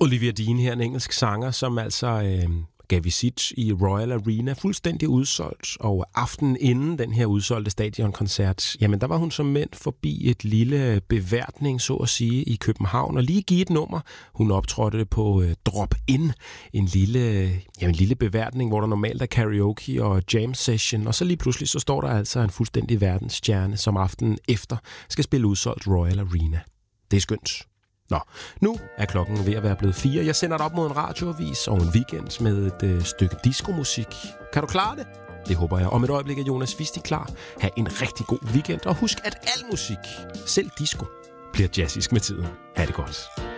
Olivia Dean her, en engelsk sanger, som altså gav visit i Royal Arena, fuldstændig udsolgt. Og aftenen inden den her udsolgte stadionkoncert, jamen der var hun som mænd forbi et lille beværtning, så at sige, i København, og lige give et nummer. Hun optrådte på Drop In, en lille beværtning, hvor der normalt er karaoke og jam session, og så lige pludselig så står der altså en fuldstændig verdensstjerne, som aftenen efter skal spille udsolgt Royal Arena. Det er skønt. Nå, nu er klokken ved at være blevet 4. Jeg sender dig op mod en radioavis og en weekend med et stykke diskomusik. Kan du klare det? Det håber jeg. Om et øjeblik er Jonas Visti klar. Ha' en rigtig god weekend, og husk, at al musik, selv disco, bliver jazzisk med tiden. Ha' det godt.